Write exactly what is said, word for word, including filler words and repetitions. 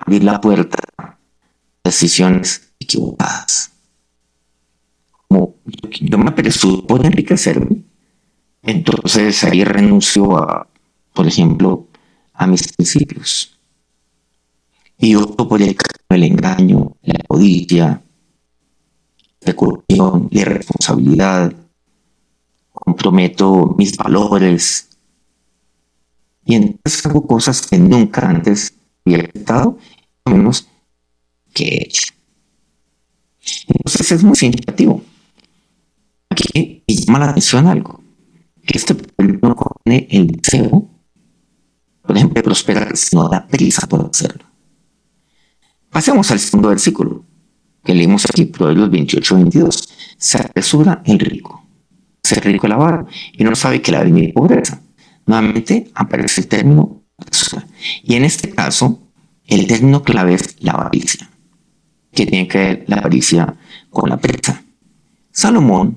abrir la puerta a decisiones equivocadas. Como yo me apresuro por enriquecerme, entonces ahí renuncio a, por ejemplo, a mis principios. Y opto por el, el engaño, la codicia, la corrupción, la irresponsabilidad. Comprometo mis valores. Y entonces hago cosas que nunca antes había aceptado, menos que he hecho. Entonces es muy significativo. Aquí me llama la atención algo. Que este pueblo no tiene el deseo, por ejemplo, de prosperar, sino da prisa por hacerlo. Pasemos al segundo versículo que leímos aquí, Proverbios veintiocho veintidós. Se apresura el rico, se rico el avaro y no sabe que la venir pobreza. Nuevamente aparece el término apresura. Y en este caso, el término clave es la avaricia, que tiene que ver la avaricia con la prisa. Salomón